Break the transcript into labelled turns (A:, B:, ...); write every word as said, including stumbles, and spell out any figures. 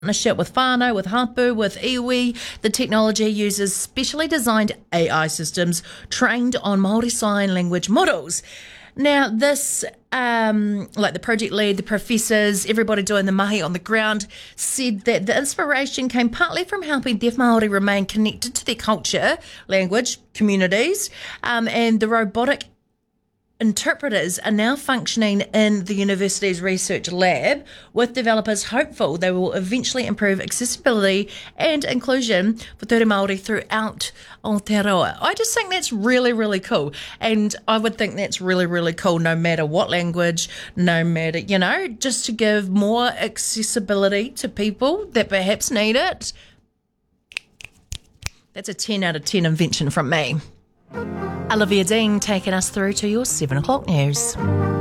A: Partnership with Whānau, with Hapu, with iwi. The technology uses specially designed A I systems trained on Māori Sign Language models. Now, this, um, like the project lead, the professors, everybody doing the mahi on the ground, said that the inspiration came partly from helping deaf Māori remain connected to their culture, language, communities, um, and the robotic interpreters are now functioning in the university's research lab, with developers hopeful they will eventually improve accessibility and inclusion for Te Reo Māori throughout Aotearoa. I just think that's really, really cool. And I would think that's really, really cool no matter what language, no matter, you know, just to give more accessibility to people that perhaps need it. That's a ten out of ten invention from me. Olivia Dean taking us through to your seven o'clock news.